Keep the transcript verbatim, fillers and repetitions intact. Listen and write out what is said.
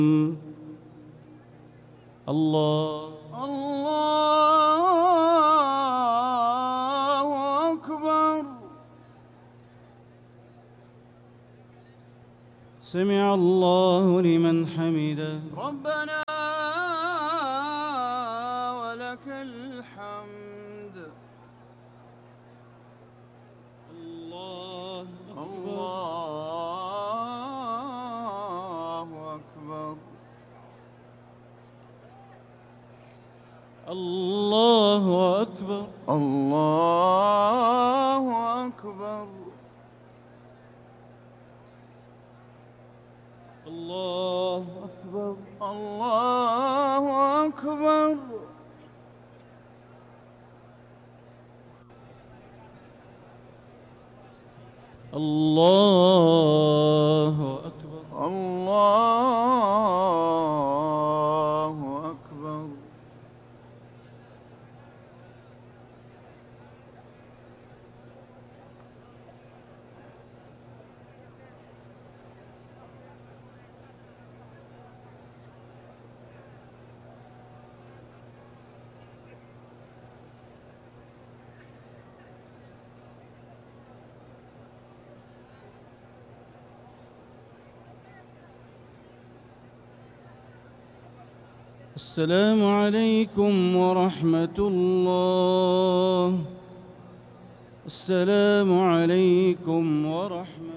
الله الله أكبر. سمع الله لمن حمده. ربنا ولك الحمد. الله الله أكبر. الله أكبر. الله أكبر. الله أكبر. الله أكبر. الله أكبر. الله أكبر. السلام عليكم ورحمة الله. السلام عليكم ورحمة